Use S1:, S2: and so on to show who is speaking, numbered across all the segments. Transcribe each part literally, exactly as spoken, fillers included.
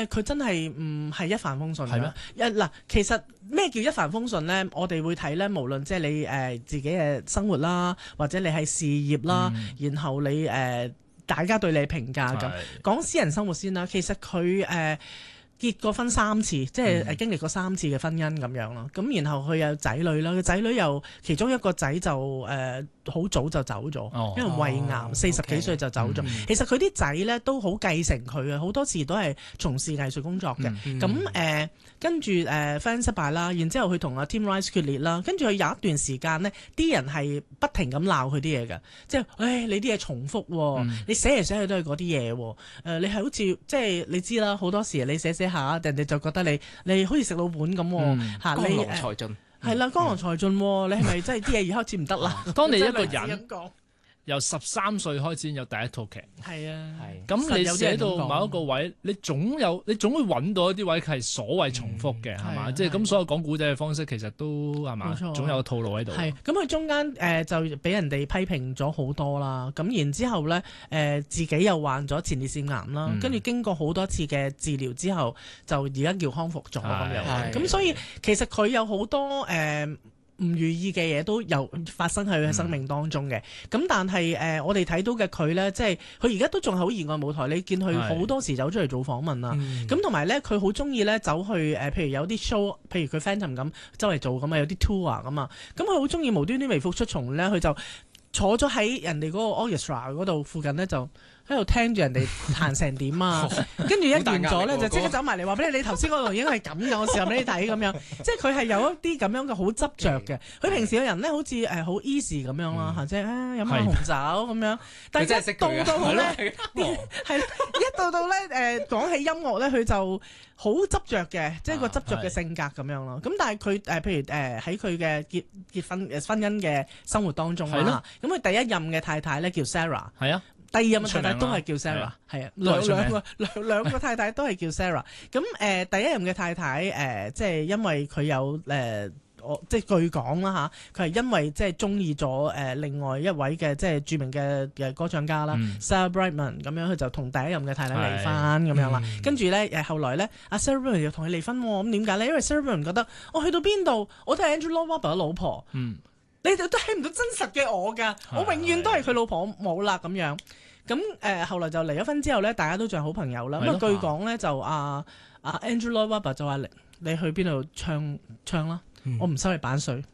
S1: 誒，佢、呃、真係唔係一帆風順嘅。
S2: 係咩？
S1: 一嗱，其實咩叫一帆風順咧？我哋會睇咧，無論即係你誒、呃、自己嘅生活啦，或者你係事業啦，嗯、然後你誒、呃、大家對你評價咁。講私人生活先啦，其實佢誒。呃結過婚三次，即係誒經歷過三次嘅婚姻咁樣咯。咁、嗯、然後佢有仔女啦，個仔女又其中一個仔就誒好、呃、早就走咗，哦、因為胃癌，四十幾歲就走咗。嗯、其實佢啲仔咧都好繼承佢嘅，好多時都係從事藝術工作嘅。咁誒跟住誒婚姻失敗啦，然之後佢同阿 Tim Rice 決裂啦，跟住佢有一段時間呢，啲人係不停咁鬧佢啲嘢嘅，即係誒你啲嘢重複喎，嗯、你寫嚟寫去都係嗰啲嘢喎。誒你係好似即係你知啦，好多時你寫寫下，人哋就覺得你你好似食老本咁喎嚇，你
S3: 江郎才盡
S1: 係啦，江郎才盡喎，你係咪真係啲嘢而開始唔得啦？
S2: 當你一個人由十三歲開始有第一套劇，
S1: 係啊，
S2: 咁你寫到某一個位，你總有你總會揾到一啲位係所謂重複嘅，係嘛？即係咁所有講古仔嘅方式其實都係嘛，總有個套路喺度。係
S1: 咁佢中間誒、呃、就俾人哋批評咗好多啦，咁然之後咧誒、呃、自己又患咗前列腺癌啦，跟住、嗯、經過好多次嘅治療之後，就而家叫康復咗咁樣。咁所以其實佢有好多誒。呃唔如意嘅嘢都有發生喺佢嘅生命當中嘅，咁、嗯、但係誒、呃、我哋睇到嘅佢咧，即係佢而家都仲係好熱愛舞台。你見佢好多時走出嚟做訪問啊，咁同埋咧佢好中意咧走去誒、呃，譬如有啲 show，譬如佢 Phantom 咁周圍做咁啊，有啲 tour 咁啊，咁佢好中意無端端微服出從咧，佢就坐咗喺人哋嗰個 orchestra 嗰度附近咧就。喺度聽住人哋彈成點啊，跟住一完咗咧就即刻走埋嚟話俾你，你頭先嗰度已經係咁嘅，我試下俾你睇咁樣，即係佢係有一啲咁樣嘅好執着嘅。佢平時嘅人咧好似誒好 easy 咁樣啦，嚇即係啊飲下紅酒咁樣，但係一到到咧係一到到咧誒講起音樂咧，佢就好執着嘅，即係個執着嘅性格咁樣咯。咁但係佢誒譬如誒喺佢嘅結結婚誒婚姻嘅生活當中啦，咁佢第一任嘅太太咧叫 Sarah， 係啊。第二任嘅太太都係叫 Sarah， 係啊，兩兩個兩兩個太太都係叫 Sarah。咁誒、呃、第一任嘅太太誒、呃，即係因為佢有誒，我、呃、即係據講啦嚇，佢係因為即係中意咗誒另外一位嘅即係著名嘅嘅歌唱家啦、嗯、Sarah Brightman 咁樣，佢就同第一任嘅太太離婚咁樣啦。嗯、跟住咧誒後來咧，阿 Sarah Brightman 又同佢離婚喎。咁點解咧？因為 Sarah Brightman 覺得我去到邊度我都係 Andrew Lloyd Webber 嘅老婆。嗯。你哋都睇唔到真實嘅我㗎，我永遠都係佢老婆冇啦咁樣。咁誒、呃、後來就離咗婚之後咧，大家都仲係好朋友啦。咁啊據講咧就阿阿 Andrew Lloyd Webber 就話你你去邊度唱唱啦，嗯、我唔收你版稅。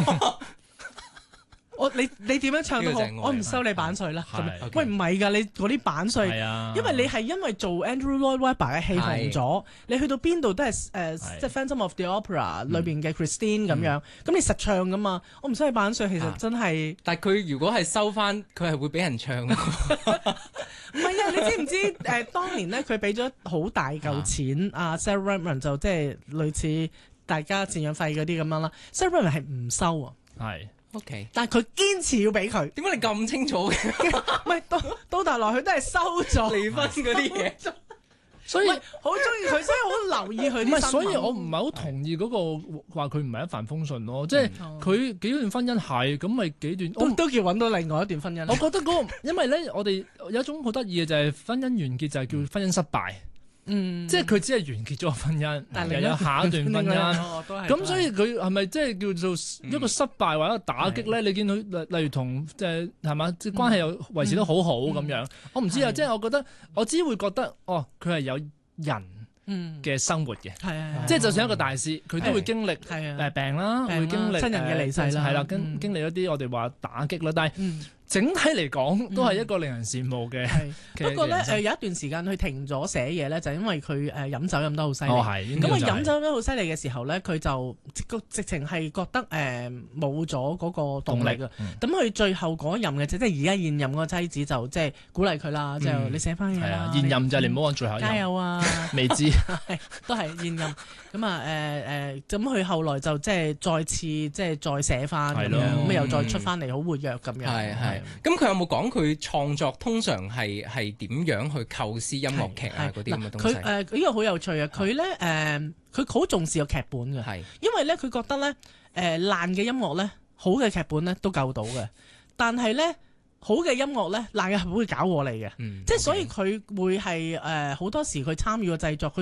S1: 我你你點樣唱都好，我唔收你版稅啦。喂唔係㗎，你嗰啲版稅，啊、因為你係因為做 Andrew Lloyd Webber 嘅戲紅咗，是你去到邊度都係誒，呃、是即係 Phantom of the Opera 裏邊嘅 Christine 咁、嗯、樣，咁你實唱㗎嘛？我唔收你版稅，其實真係、啊。
S3: 但係佢如果係收翻，佢係會俾人唱㗎。
S1: 唔係啊，你知唔知誒、呃？當年咧佢俾咗好大嚿錢，阿、啊、Sarah Brightman 就即係類似大家贍養費嗰啲咁樣啦。Sarah Brightman 係唔收啊。係。O
S3: Okay . K，
S1: 但係佢堅持要俾佢。點解
S3: 你咁清楚嘅？
S1: 唔係到到頭來佢都係收咗
S3: 離婚嗰啲嘢，
S1: 所以好中意佢，所以好留意佢啲新聞。
S2: 唔係，所以我唔係好同意嗰個話佢唔係一帆風順咯。即係佢幾段婚姻係咁，咪幾段
S1: 都都叫揾到另外一段婚姻。
S2: 我覺得嗰個，因為咧，我哋有一種好得意嘅就係婚姻完結就係叫婚姻失敗。嗯，即係佢只係完結咗個婚姻，但係有下一段婚姻，咁所以佢係咪即係叫做一個失敗或者打擊咧？你見到例例如同即係係嘛，即係關係又維持得好好咁樣，我唔知啊，即係我覺得我只會覺得哦，佢係有人嘅生活嘅，即係就算一個大師，佢都會經歷誒病啦，會經歷親人嘅離世啦，係啦，經經歷一啲我哋話打擊啦，但係。整體嚟講都係一個令人羨慕嘅。
S1: 不過咧誒有一段時間佢停咗寫嘢咧，就因為佢誒飲酒飲得好犀利。哦係。咁佢飲酒飲得好犀利嘅時候咧，佢就個直情係覺得誒冇咗嗰個動力啊。咁佢最後嗰任嘅即係而家現任個妻子就即係鼓勵佢啦，就你寫翻嘢啦。
S2: 現任就係你唔好講最後。
S1: 加油啊！未知都係現任。咁啊誒誒，咁佢後來就即係再次即係再寫翻咁樣，咁又再出翻嚟好活躍咁樣。係係。
S3: 咁佢有冇講佢創作通常係係點樣去構思音樂劇啊嗰啲咁嘅東西？
S1: 佢誒呢個好有趣啊！佢咧誒，佢好重視個劇本嘅，係因為咧佢覺得咧誒爛嘅音樂咧，好嘅劇本咧都救到嘅，但係咧好嘅音樂咧爛嘅劇本會搞過嚟嘅，嗯、即係所以佢會係誒好多時佢參與個製作，佢